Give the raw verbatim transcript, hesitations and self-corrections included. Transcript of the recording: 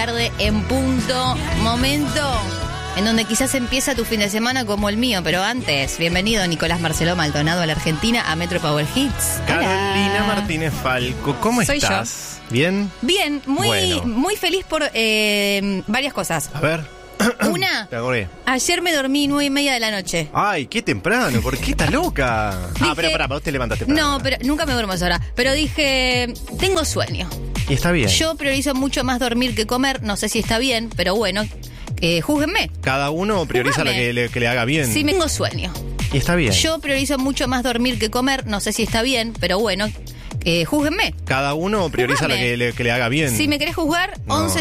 Tarde en punto, momento en donde quizás empieza tu fin de semana como el mío, pero antes, bienvenido Nicolás Marcelo Maldonado a la Argentina, a Metro Power Hits. Carolina Hola. Martínez Falco, ¿cómo Soy estás? ¿Bien? Bien, muy, Bueno. muy feliz por eh, varias cosas. A ver. Una, Te acordé. ayer me dormí nueve y media de la noche. Ay, qué temprano, ¿por qué estás loca? ah, Dije- pero pará, vos te levantaste temprano. No, pero nunca me duermo a esa hora. Pero dije, tengo sueño. Y está bien. Yo priorizo mucho más dormir que comer. No sé si está bien, pero bueno, eh, júzguenme. Cada uno prioriza lo Júgame. que le, que le haga bien. Si me tengo sueño. Y está bien. Yo priorizo mucho más dormir que comer. No sé si está bien, pero bueno, eh, júzguenme. Cada uno prioriza lo Júgame. que le, que le haga bien. Si me querés juzgar, No. once